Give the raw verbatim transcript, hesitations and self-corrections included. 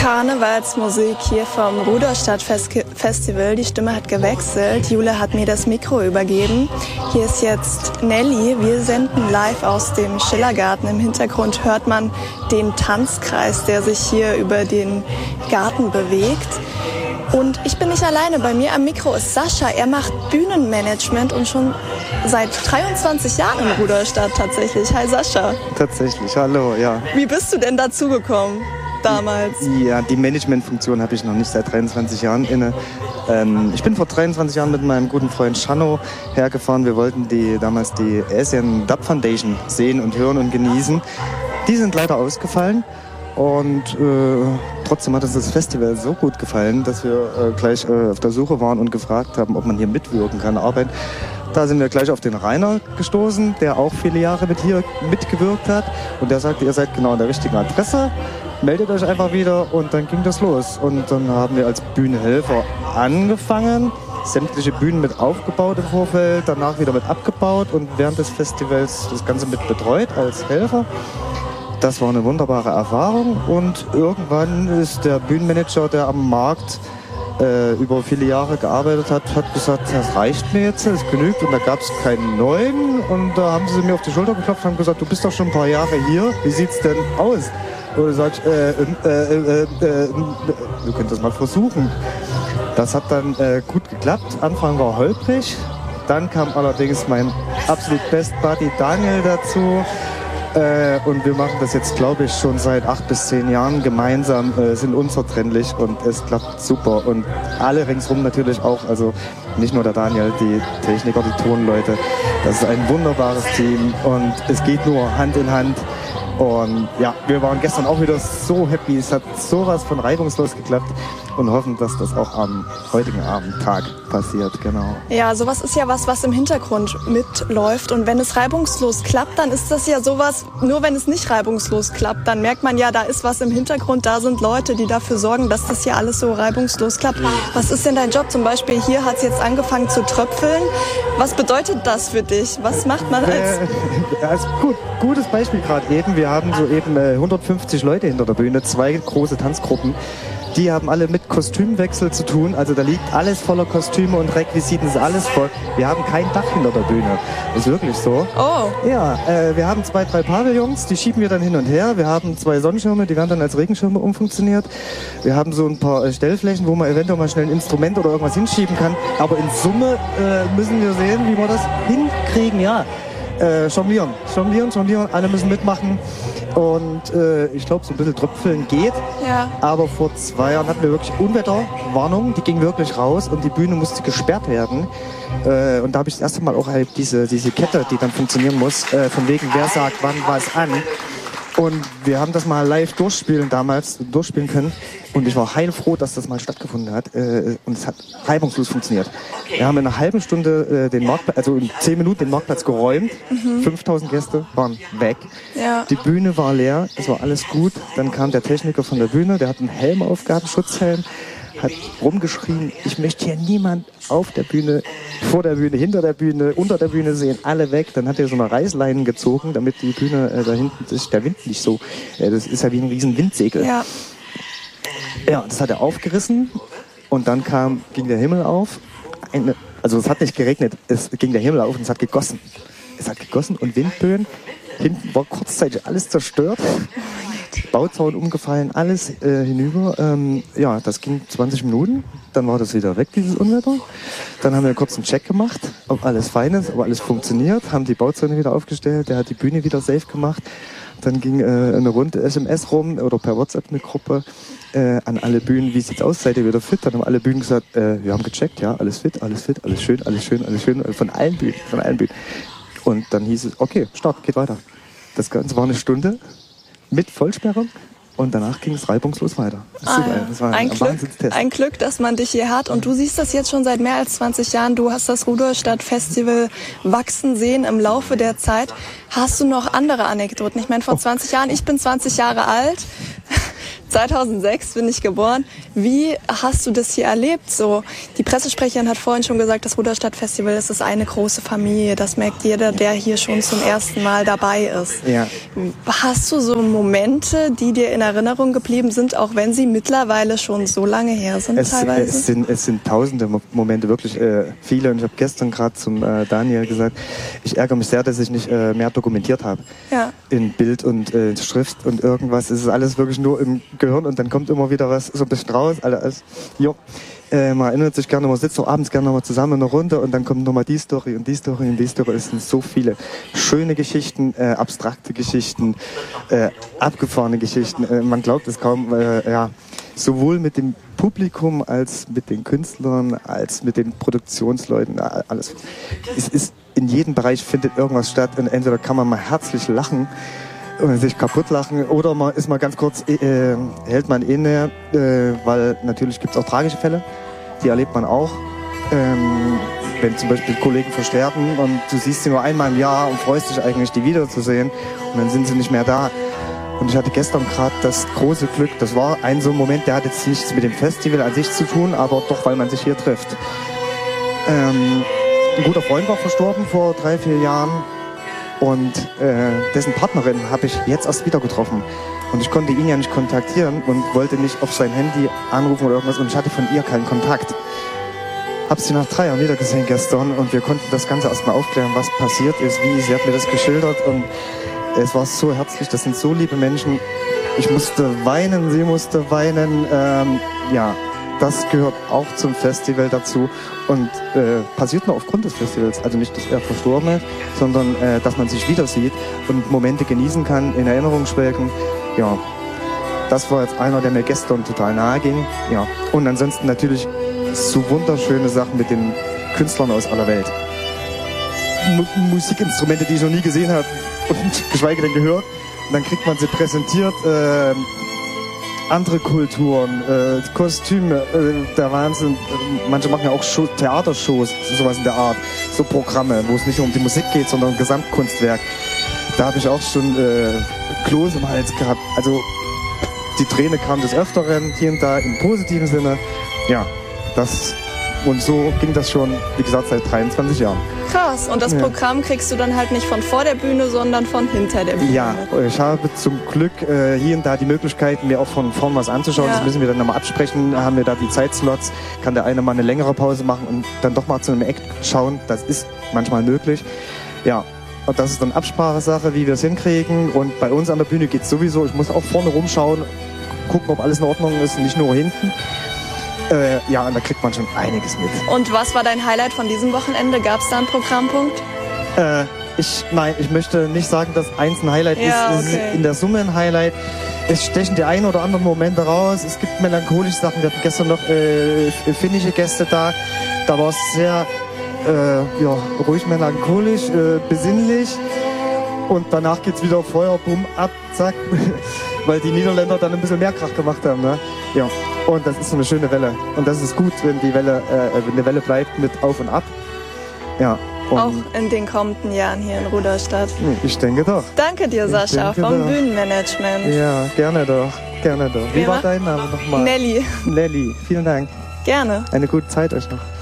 Karnevalsmusik hier vom Rudolstadt-Festival. Die Stimme hat gewechselt. Jule hat mir das Mikro übergeben. Hier ist jetzt Nelly. Wir senden live aus dem Schillergarten. Im Hintergrund hört man den Tanzkreis, der sich hier über den Garten bewegt. Und ich bin nicht alleine. Bei mir am Mikro ist Sascha. Er macht Bühnenmanagement und schon seit dreiundzwanzig Jahren in Rudolstadt tatsächlich. Hi Sascha. Tatsächlich, hallo, ja. Wie bist du denn dazugekommen damals? Ja, die Managementfunktion habe ich noch nicht seit dreiundzwanzig Jahren inne. Ähm, ich bin vor dreiundzwanzig Jahren mit meinem guten Freund Shano hergefahren. Wir wollten die, damals die Asian Dub Foundation sehen und hören und genießen. Die sind leider ausgefallen. Und äh, trotzdem hat uns das Festival so gut gefallen, dass wir äh, gleich äh, auf der Suche waren und gefragt haben, ob man hier mitwirken kann, arbeiten. Da sind wir gleich auf den Rainer gestoßen, der auch viele Jahre mit hier mitgewirkt hat. Und der sagte, ihr seid genau an der richtigen Adresse, meldet euch einfach wieder und dann ging das los. Und dann haben wir als Bühnenhelfer angefangen, sämtliche Bühnen mit aufgebaut im Vorfeld, danach wieder mit abgebaut und während des Festivals das Ganze mit betreut als Helfer. Das war eine wunderbare Erfahrung und irgendwann ist der Bühnenmanager, der am Markt äh, über viele Jahre gearbeitet hat, hat gesagt, das reicht mir jetzt, das genügt und da gab es keinen neuen und da haben sie mir auf die Schulter geklopft und haben gesagt, du bist doch schon ein paar Jahre hier, wie sieht's denn aus? Und ich sag, äh, äh, äh, äh, äh, wir können das mal versuchen. Das hat dann äh, gut geklappt, Anfang war holprig, dann kam allerdings mein absolut Best Buddy Daniel dazu. Äh, und wir machen das jetzt, glaube ich, schon seit acht bis zehn Jahren gemeinsam, äh, sind unzertrennlich und es klappt super. Und alle ringsrum natürlich auch, also nicht nur der Daniel, die Techniker, die Tonleute. Das ist ein wunderbares Team und es geht nur Hand in Hand. Und ja, wir waren gestern auch wieder so happy, es hat sowas von reibungslos geklappt und hoffen, dass das auch am heutigen Abendtag passiert, genau. Ja, sowas ist ja was, was im Hintergrund mitläuft und wenn es reibungslos klappt, dann ist das ja sowas, nur wenn es nicht reibungslos klappt, dann merkt man ja, da ist was im Hintergrund, da sind Leute, die dafür sorgen, dass das hier alles so reibungslos klappt. Was ist denn dein Job? Zum Beispiel hier hat es jetzt angefangen zu tröpfeln. Was bedeutet das für dich? Was macht man als... Äh, also gut, gutes Beispiel gerade eben. Wir haben so eben äh, hundertfünfzig Leute hinter der Bühne, zwei große Tanzgruppen. Die haben alle mit Kostümwechsel zu tun. Also da liegt alles voller Kostüme und Requisiten, ist alles voll. Wir haben kein Dach hinter der Bühne. Ist wirklich so. Oh. Ja, äh, wir haben zwei, drei Pavillons, die schieben wir dann hin und her. Wir haben zwei Sonnenschirme, die werden dann als Regenschirme umfunktioniert. Wir haben so ein paar äh, Stellflächen, wo man eventuell mal schnell ein Instrument oder irgendwas hinschieben kann. Aber in Summe äh, müssen wir sehen, wie wir das hinkriegen. Ja, äh, jonglieren, jonglieren, jonglieren. Alle müssen mitmachen. Und äh, ich glaube, so ein bisschen Tröpfeln geht. Ja. Aber vor zwei Jahren hatten wir wirklich Unwetterwarnung. Die ging wirklich raus und die Bühne musste gesperrt werden. Äh, und da habe ich das erste Mal auch halt diese, diese Kette, die dann funktionieren muss, äh, von wegen, wer sagt wann was an. Und wir haben das mal live durchspielen damals, durchspielen können. Und ich war heilfroh, dass das mal stattgefunden hat. Äh, und es hat reibungslos funktioniert. Wir haben in einer halben Stunde äh, den Marktplatz, also in zehn Minuten den Marktplatz geräumt. Mhm. fünftausend Gäste waren weg. Ja. Die Bühne war leer, es war alles gut. Dann kam der Techniker von der Bühne, der hat einen Helm aufgehabt, einen Schutzhelm. Hat rumgeschrien, ich möchte hier niemand auf der Bühne, vor der Bühne, hinter der Bühne, unter der Bühne sehen, alle weg. Dann hat er so eine Reißleinen gezogen, damit die Bühne äh, da hinten sich der Wind nicht so, äh, das ist ja wie ein riesen Windsegel. Ja. Ja, das hat er aufgerissen und dann kam, ging der Himmel auf. Eine, also es hat nicht geregnet, es ging der Himmel auf und es hat gegossen. Es hat gegossen und Windböen. Hinten war kurzzeitig alles zerstört. Bauzaun umgefallen, alles äh, hinüber. Ähm, ja, das ging zwanzig Minuten. Dann war das wieder weg, dieses Unwetter. Dann haben wir kurz einen Check gemacht, ob alles fein ist, ob alles funktioniert. Haben die Bauzäune wieder aufgestellt. Der hat die Bühne wieder safe gemacht. Dann ging äh, eine Runde S M S rum oder per WhatsApp eine Gruppe äh, an alle Bühnen. Wie sieht's aus? Seid ihr wieder fit? Dann haben alle Bühnen gesagt, äh, wir haben gecheckt, ja, alles fit, alles fit, alles schön, alles schön, alles schön. Von allen Bühnen, von allen Bühnen. Und dann hieß es, okay, Start, geht weiter. Das Ganze war eine Stunde mit Vollsperrung und danach ging es reibungslos weiter. Das, ah, ja. das war ein, ein, Glück, ein Glück, dass man dich hier hat und du siehst das jetzt schon seit mehr als zwanzig Jahren. Du hast das Rudolstadt-Festival wachsen sehen im Laufe der Zeit. Hast du noch andere Anekdoten? Ich meine, vor oh. zwanzig Jahren, ich bin zwanzig Jahre alt. zweitausendsechs bin ich geboren. Wie hast du das hier erlebt? So, die Pressesprecherin hat vorhin schon gesagt, das Rudolstadt-Festival, das ist eine große Familie. Das merkt jeder, der hier schon zum ersten Mal dabei ist. Ja. Hast du so Momente, die dir in Erinnerung geblieben sind, auch wenn sie mittlerweile schon so lange her sind es, teilweise? Es sind, es sind tausende Momente, wirklich äh, viele. Und ich habe gestern gerade zum äh, Daniel gesagt, ich ärgere mich sehr, dass ich nicht äh, mehr dokumentiert habe. Ja. In Bild und äh, Schrift und irgendwas. Es ist alles wirklich nur im Gehirn und dann kommt immer wieder was so ein bisschen raus. Alles, jo. Äh, man erinnert sich gerne, man sitzt auch abends gerne noch mal zusammen in einer Runde und dann kommt nochmal die Story und die Story und die Story. Es sind so viele schöne Geschichten, äh, abstrakte Geschichten, äh, abgefahrene Geschichten. Äh, man glaubt es kaum, äh, ja, sowohl mit dem Publikum als mit den Künstlern, als mit den Produktionsleuten, alles. Es ist in jedem Bereich findet irgendwas statt und entweder kann man mal herzlich lachen und sich kaputt lachen oder man ist mal ganz kurz, äh, hält man inne, äh, weil natürlich gibt es auch tragische Fälle, die erlebt man auch. Ähm, wenn zum Beispiel Kollegen versterben und du siehst sie nur einmal im Jahr und freust dich eigentlich, die wiederzusehen und dann sind sie nicht mehr da. Und ich hatte gestern gerade das große Glück, das war ein so ein Moment, der hat jetzt nichts mit dem Festival an sich zu tun, aber doch, weil man sich hier trifft. Ähm, ein guter Freund war verstorben vor drei, vier Jahren und äh, dessen Partnerin habe ich jetzt erst wieder getroffen. Und ich konnte ihn ja nicht kontaktieren und wollte nicht auf sein Handy anrufen oder irgendwas und ich hatte von ihr keinen Kontakt. Hab sie nach drei Jahren wieder gesehen gestern und wir konnten das Ganze erstmal aufklären, was passiert ist, wie, sie hat mir das geschildert und es war so herzlich, das sind so liebe Menschen. Ich musste weinen, sie musste weinen. Ähm, ja, das gehört auch zum Festival dazu und äh, passiert nur aufgrund des Festivals. Also nicht, dass er verstorben ist, sondern äh, dass man sich wieder sieht und Momente genießen kann, in Erinnerung schwelgen. Ja, das war jetzt einer, der mir gestern total nahe ging. Ja, und ansonsten natürlich so wunderschöne Sachen mit den Künstlern aus aller Welt. M- Musikinstrumente, die ich noch nie gesehen habe und geschweige denn gehört. Und dann kriegt man sie präsentiert. Äh, andere Kulturen, äh, Kostüme, äh, der Wahnsinn. Äh, manche machen ja auch Show, Theatershows, sowas in der Art. So Programme, wo es nicht nur um die Musik geht, sondern um Gesamtkunstwerk. Da habe ich auch schon äh, Kloß im Hals gehabt. Also die Träne kam des Öfteren, hier und da im positiven Sinne. Ja, das... Und so ging das schon, wie gesagt, seit dreiundzwanzig Jahren. Krass. Und das ja. Programm kriegst du dann halt nicht von vor der Bühne, sondern von hinter der Bühne. Ja, ich habe zum Glück äh, hier und da die Möglichkeit, mir auch von vorn was anzuschauen. Ja. Das müssen wir dann nochmal absprechen. Haben wir da die Zeitslots, kann der eine mal eine längere Pause machen und dann doch mal zu einem Act schauen. Das ist manchmal möglich. Ja, und das ist dann Absprachesache, wie wir es hinkriegen. Und bei uns an der Bühne geht es sowieso. Ich muss auch vorne rumschauen, gucken, ob alles in Ordnung ist, nicht nur hinten. Äh, ja, und da kriegt man schon einiges mit. Und was war dein Highlight von diesem Wochenende? Gab es da einen Programmpunkt? Äh, ich meine, ich möchte nicht sagen, dass eins ein Highlight ja, ist. Es okay. ist in der Summe ein Highlight. Es stechen die ein oder anderen Momente raus. Es gibt melancholische Sachen. Wir hatten gestern noch äh, finnische Gäste da. Da war es sehr äh, ja, ruhig melancholisch, äh, besinnlich. Und danach geht's wieder Feuer, bumm, ab, zack. Weil die Niederländer dann ein bisschen mehr Krach gemacht haben. Ne? Ja. Und das ist so eine schöne Welle. Und das ist gut, wenn die Welle, äh, wenn eine Welle bleibt mit Auf und Ab. Ja. Und auch in den kommenden Jahren hier in Rudolstadt. Ich denke doch. Danke dir, Sascha, vom doch. Bühnenmanagement. Ja, gerne doch. Gerne doch. Wie ja. war dein Name nochmal? Nelly. Nelly, vielen Dank. Gerne. Eine gute Zeit euch noch.